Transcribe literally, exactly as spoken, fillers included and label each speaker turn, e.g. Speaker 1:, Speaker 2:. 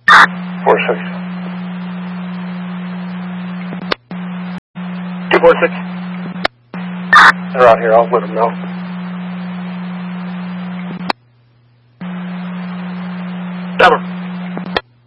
Speaker 1: Four six.
Speaker 2: Two four six.
Speaker 1: They're out here. I'll let them know.
Speaker 2: Seven.